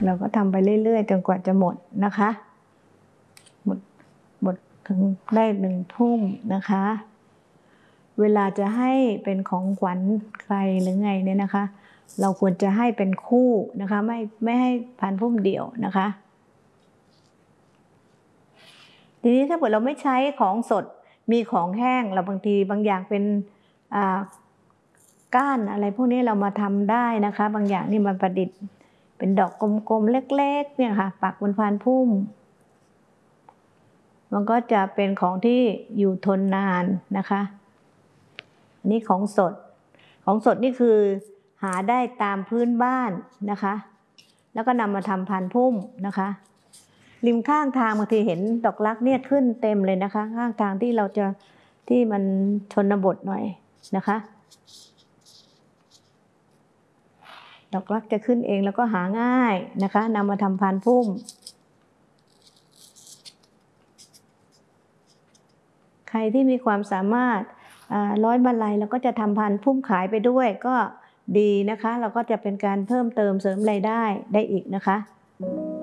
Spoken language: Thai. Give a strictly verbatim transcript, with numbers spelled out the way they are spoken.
เราก็ทำไปเรื่อยๆจนกว่าจะหมดนะคะหมดหมดถึงได้หนึ่งทุ่มนะคะเวลาจะให้เป็นของขวัญใครหรือไงเนี่ยนะคะเราควรจะให้เป็นคู่นะคะไม่ไม่ให้พานพุ่มเดี่ยวนะคะทีนี้ถ้าเกิดเราไม่ใช้ของสดมีของแห้งเราบางทีบางอย่างเป็นก้านอะไรพวกนี้เรามาทำได้นะคะบางอย่างนี่มันประดิษฐ์เป็นดอกกลมๆเล็กๆเนี่ยค่ะปักบนพานพุ่มมันก็จะเป็นของที่อยู่ทนนานนะคะนี่ของสดของสดนี่คือหาได้ตามพื้นบ้านนะคะแล้วก็นำมาทำพานพุ่มนะคะริมข้างทางบางทีเห็นดอกรักเนี่ยขึ้นเต็มเลยนะคะข้างทางที่เราจะที่มันชนบทหน่อยนะคะดอกรักจะขึ้นเองแล้วก็หาง่ายนะคะนำมาทำพานพุ่มใครที่มีความสามารถร้อยมาลัยเราก็จะทำพานพุ่มขายไปด้วยก็ดีนะคะเราก็จะเป็นการเพิ่มเติมเสริมรายได้ได้อีกนะคะ